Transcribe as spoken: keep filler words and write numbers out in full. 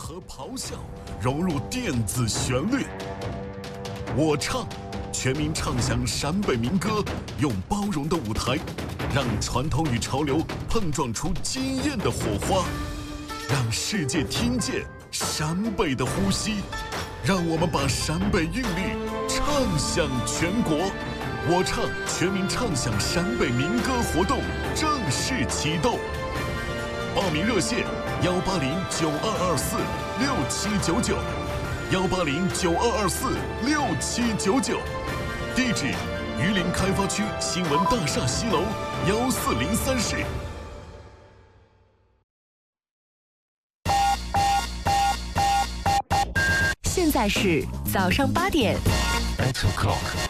和咆哮融入电子旋律。我唱，全民唱响陕北民歌，用包容的舞台，让传统与潮流碰撞出惊艳的火花，让世界听见陕北的呼吸。让我们把陕北韵律唱响全国。我唱全民唱响陕北民歌活动正式启动，报名热线：幺八零九二二四六七九九，幺八零九二二四六七九九。地址：榆林开发区新闻大厦西楼幺四零三室。 现在是早上八点。 Eight o'clock.